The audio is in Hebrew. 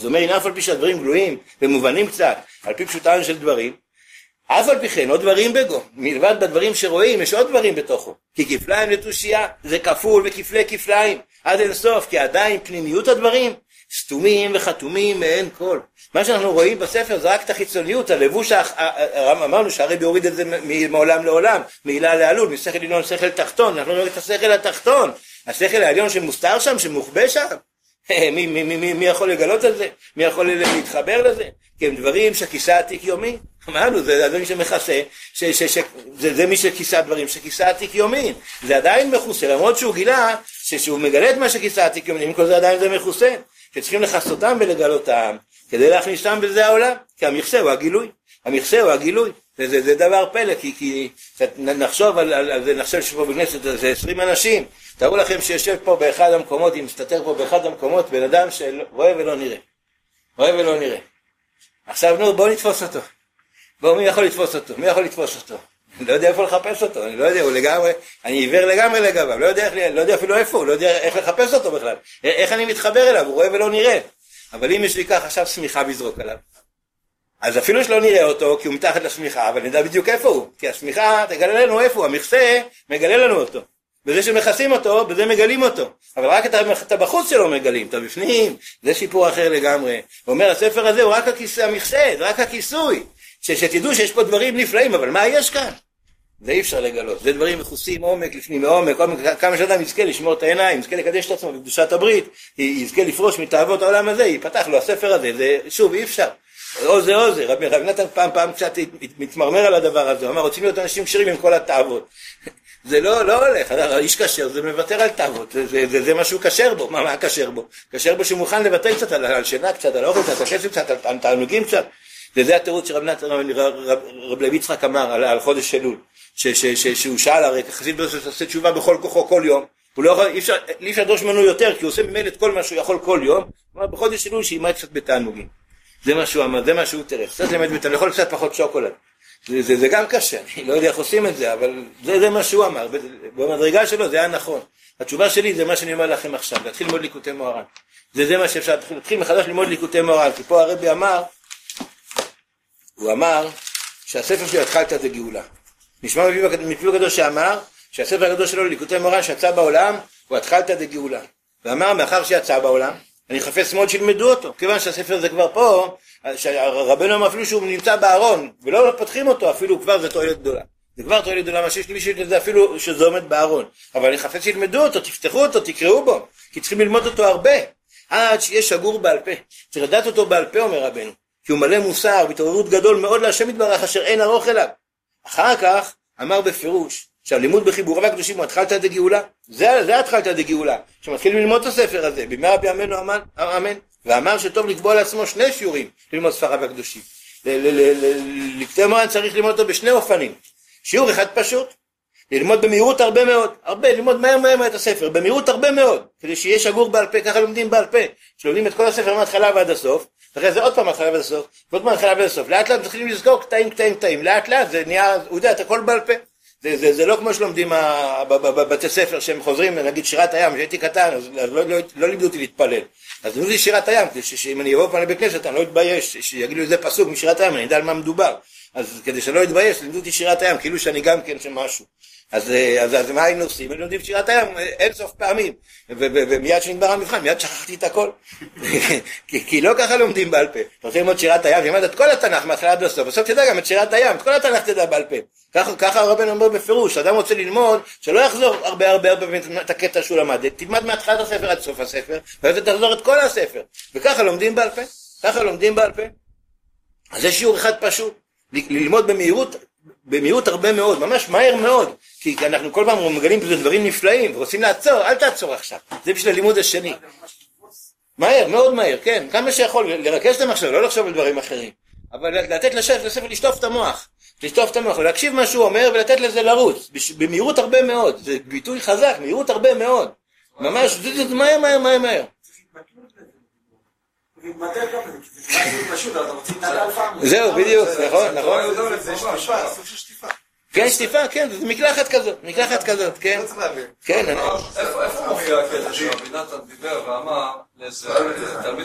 זאת אומרת, אף על פי שהדברים גלויים ומובנים קצת, על פי פשוטם של דברים, אף על פי כן, עוד דברים בגו, מלבד בדברים שרואים, יש עוד דברים בתוכו, כי כפליים לתושייה, זה כפול וכפלי כפליים, עד אין סוף, כי עדיין פנימיות הדברים, סתומים וחתומים מאין כל. מה שאנחנו רואים בספר זה רק את החיצוניות, הלבוש, אמרנו שהרבי הוריד את זה מעולם לעולם, מעילה לעלול, משכל עליון לשכל תחתון, אנחנו רואים את השכל התחתון, השכל העליון שמוסתר שם, שמוחבא שם, מי יכול לגלות את זה? מי יכול להתחבר לזה? כי הם דברים שכיסה עתיק יומי, אמרנו, זה הדברים שמכסה, זה מי שכיסה דברים שכיסה עתיק יומי, זה עדיין מכוסה, למרות שהוא גילה שהוא מגלה את מה שכיסה עתיק יומי, עם כל זה עדיין זה מכוסה, שצריכים לחסותם ולגלותם, כדי להכניסתם בזה העולם, כי המכסה הוא הגילוי, המכסה הוא הגילוי, זה דבר פלא, כי נחשוב על זה, נחשוב שפה בכנסת זה 20 אנשים, תראו לכם שיושב פה באחד המקומות, אם מסתתר פה באחד המקומות, בן אדם שרואה ולא נראה, רואה ולא נראה. עכשיו נו, בואו נתפוס אותו. בואו, מי יכול לתפוס אותו? מי יכול לתפוס אותו? אני לא יודע איפה לחפש אותו, אני לא יודע, הוא לגמרי, אני עיוור לגמרי לגביו, לא יודע אפילו איפה, הוא לא יודע איך לחפש אותו בכלל. איך אני מתחבר אליו, הוא רואה ולא נראה. אבל אם יש לי כך עכשיו סמיכה בזרוק עליו, אז אפילו שלא נראה אותו, כי הוא מתחת לשמיכה, אבל נדע בדיוק איפה הוא, כי השמיכה תגלה לנו איפה הוא, המכסה מגלה לנו אותו. בזה שמכסים אותו, בזה מגלים אותו. אבל רק את הבחוץ שלו מגלים, את הבפנים, זה שיפור אחר לגמרי. הוא אומר, הספר הזה הוא רק המכסה, זה רק הכיסוי. שתדעו שיש פה דברים נפלאים, אבל מה יש כאן? זה אי אפשר לגלות. זה דברים מכוסים עומק, לפנים מעומק, כמה שאדם יזכה לשמור את העיניים, יזכה לקדש את עצמו בקדושת הברית, יזכה לפרוש מתאוות העולם הזה, ייפתח לו הספר הזה, זה שוב אי אפשר. או זה, רבי נתן פעם קצת מתמרמר על הדבר הזה, הוא אמר, רוצים להיות אנשים קשרים עם כל התאוות. זה לא הולך, איש קשר, זה מוותר על תאוות, זה משהו קשר בו, מה קשר בו? קשר בו שמוכן לוותר קצת על שינה קצת, על אוכל קצת, על כסף קצת, על תענוגים קצת. זה התירוץ שרב לוי יצחק אמר על חודש אלול, שהוא שאל הרי חסיד ברסלב שעושה תשובה בכל כוחו כל יום, אי אפשר לדרוש ממנו יותר, כי הוא עושה ממילא את כל מה שהוא יכול כל יום, אבל בחודש אלול שימד קצת בתענוגים. זה מה שהוא אמר, זה מה שהוא תראה, קצת למד בתענוגים, יכול קצת פחות שוקולד. זה גם קשה, אני לא יודע איך עושים את זה, אבל זה מה שהוא אמר, במדרגה שלו זה היה נכון. התשובה שלי זה מה שאני אומר לכם עכשיו, להתחיל ללמוד ליקוטי מוהר"ן. זה מה שאפשר, להתחיל מחדש ללמוד ליקוטי מוהר"ן, כי פה הרבי אמר, הוא אמר שהספר שלו התחלת את הגאולה. נשמע מפיו הקדוש שאמר שהספר הקדוש שלו לליקוטי מוהר"ן שיצא בעולם, הוא התחלת את הגאולה. ואמר, מאחר שיצא בעולם, אני חפש מאוד שילמדו אותו, כיוון שהספר זה כבר פה, רבנו אמר אפילו שהוא נמצא בארון, ולא פותחים אותו, אפילו כבר זה תועלת גדולה. זה כבר תועלת גדולה, מה שיש לי בשביל זה אפילו שזה עומד בארון. אבל אני חפש שילמדו אותו, תפתחו אותו, תקראו בו, כי צריכים ללמוד אותו הרבה, עד שיהיה שגור בעל פה. צריך לדעת אותו בעל פה, אומר רבנו, כי הוא מלא מוסר, בהתעוררות גדול מאוד להשם יתברך, אשר אין ארוך אליו. אחר כך אמר בפירוש, שהלימוד בחיבוריו הקדושים הוא התחלת את הגאולה, זה התחלת את הגאולה, שמתחילים ללמוד את הספר הזה, במהרה בימינו אמן, ואמר שטוב לקבוע לעצמו 2 שיעורים ללמוד ספריו הקדושים. ליקוטי מוהר"ן צריך ללמוד אותו בשני אופנים. שיעור אחד פשוט, ללמוד במהירות הרבה מאוד, ללמוד מהר את הספר, במהירות הרבה מאוד, כדי שיהיה שגור בעל פה, ככה לומדים בעל פה, שלומדים את כל הספר מההתחלה ועד הסוף, אחרי זה עוד פעם מההתחלה ועד הסוף, ועוד פעם מההתחלה ועד הסוף, לאט לאט מתחילים לזכור קטעים, לאט לאט זה נהיה, הוא יודע, את הכל בעל פה. זה לא כמו שלומדים בבתי ספר שהם חוזרים, נגיד שירת הים, כשהייתי קטן, אז לא לימדו אותי להתפלל. אז לימדו לי שירת הים, כדי שאם אני אבוא פעם לבית כנסת, אני לא אתבייש, שיגידו לי זה פסוק משירת הים, אני יודע על מה מדובר. אז כדי שלא אתבייש, לימדו אותי שירת הים, כאילו שאני גם כן שמשהו. אז מה היינו עושים? היינו לומדים שירת הים אין סוף פעמים, ומיד שנגמר המבחן, מיד שכחתי את הכל. כי לא ככה לומדים בעל פה. אתה רוצה ללמוד שירת הים, תלמד את כל התנ"ך מההתחלה עד הסוף, בסוף תדע גם את שירת הים, את כל התנ"ך תדע בעל פה. ככה הרבנו אומר בפירוש, אדם רוצה ללמוד, שלא יחזור הרבה את הקטע שהוא למד, תלמד מהתחלת הספר עד סוף הספר, ואז תחזור את כל הספר. וככה לומדים בעל פה. אז זה שיעור אחד פשוט, ללמוד במהירות הרבה מאוד, ממש מהר מאוד, כי אנחנו כל פעם מגלים בזה דברים נפלאים, ורוצים לעצור, אל תעצור עכשיו, זה בשביל הלימוד השני. מהר, מאוד מהר, כן, כמה שיכול, לרכז את המחשב, לא לחשוב על דברים אחרים, אבל לתת לספר לשטוף את המוח, להקשיב מה שהוא אומר ולתת לזה לרוץ, במהירות הרבה מאוד, זה ביטוי חזק, מהירות הרבה מאוד, ממש, זה מהר. זהו, בדיוק, נכון. כן, שטיפה, כן, זה מקלחת כזאת, כן. איפה מופיע הקטע שרבי נתן דיבר ואמר לאיזה תלמיד